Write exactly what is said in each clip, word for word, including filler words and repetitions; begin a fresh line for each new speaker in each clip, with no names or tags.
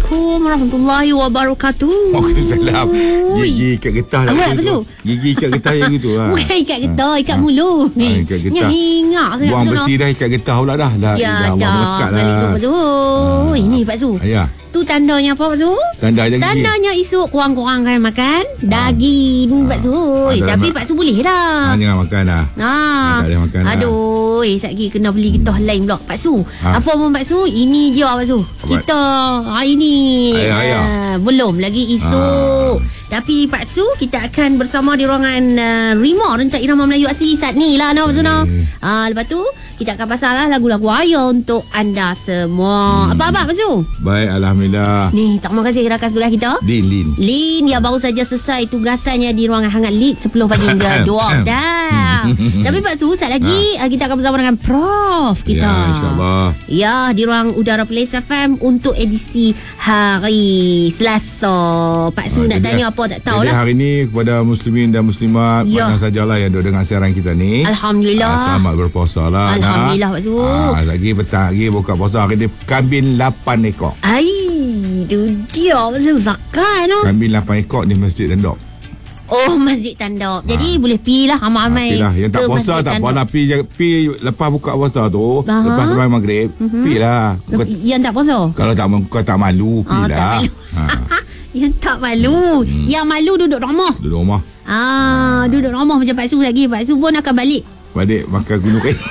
Assalamualaikum warahmatullahi wabarakatuh.
Waalaikumsalam. Gigi ikat getah lah.
Apa tu?
Gigi ikat getah yang gitu lah.
Bukan ikat getah, ikat mulut.
Ha, ikat getah.
Yang hingak sangat.
Buang besi dah, ikat getah pula dah. Dah,
Ya
dah.
dah. Kali tu Pak Su. Oh, ini Pak Su.
Ya.
Tu tandanya apa Pak Su?
Tanda aja gigi.
Tandanya esok kurang-kurang kan makan daging Pak Su.
Ha,
Eh, tapi Pak Su boleh dah.
Ha, jangan makan dah.
Ah.
Tak boleh makan dah.
Aduh, eh, satgi kena beli getah lain pula Pak Su.
Ha.
Apa pun Pak Su, ini dia Pak Su.
Apa?
Kita hari ni
Ayah, ayah.
uh, belum lagi esok. Tapi Pak Su, kita akan bersama di ruangan uh, Rima Rentak Irama Melayu Asli saat ni lah no, Pak Su no.
Eh.
Ah, lepas tu kita akan pasal lah lagu-lagu raya untuk anda semua.
Hmm.
Apa-apa Pak Su?
Baik, Alhamdulillah.
Ni, terima kasih rakan sebelah kita.
Din, Din.
Lin yang baru saja selesai tugasannya di ruangan hangat Lit sepuluh pagi hingga dua dah. Tapi Pak Su, saat lagi ha. kita akan bersama dengan Prof kita.
Ya, insyaAllah.
Ya, di ruang udara Plains F M untuk edisi hari Selasa. Pak Su
Ha,
nak
jadi-
tanya apa tak tahulah.
Jadi hari ni kepada muslimin dan muslimat,
Ya.
mana sajalah yang duduk dengan siaran kita ni.
Alhamdulillah.
Ah, selamat berpuasa lah.
Alhamdulillah, Pak Su.
Ah, lagi petang lagi buka puasa hari ni kambing lapan ekor.
Ai, tu dia Pak Su zakat no.
Kambing lapan ekor di Masjid Tandok.
Oh, Masjid Tandok. Jadi boleh pi lah ramai-ramai.
Pi lah. Yang tak
ke
puasa
Masjid
tak apa
Tandok.
lah. Pi, pi lepas buka puasa tu.
Aha.
Lepas sembahyang maghrib.
Mhm.
Pi lah. Bukan,
Yang tak puasa?
kalau tak kau tak malu, pi
Oh, tak
lah.
malu.
Ha,
Yang tak malu.
Hmm.
Yang malu duduk rumah.
duduk rumah.
Ah, duduk rumah macam Pak Su lagi. Pak Su pun akan balik.
Balik makan gunung eh.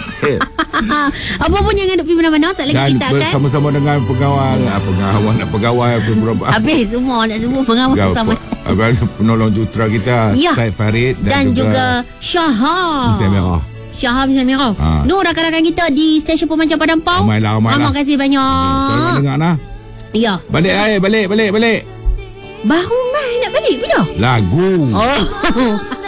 Apa pun jangan duduk pergi mana-mana. Saat lagi
Dan
kita akan
bersama-sama dengan pegawai, ah, pegawai, nak pegawai, beberapa
habis semua nak semua pengawas sama.
Abang penolong jutera kita,
Ya.
Said Farid
Dan,
dan,
juga Syahab.
Misal Merah.
Syahab Misal Merah.
Ha.
Nur rakan-rakan kita di stesen pemancar Padang Pau.
Ramai lah, ramai
Terima
lah.
kasih banyak.
Selamat dengar nah.
Ya.
Balik lah, eh, balik, balik, balik.
Baru mai nak balik bila?
Lagu.
Oh.